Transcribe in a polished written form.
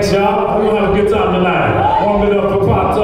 Thanks, y'all. We're gonna have a good time tonight. Warm it up for Pop Talk.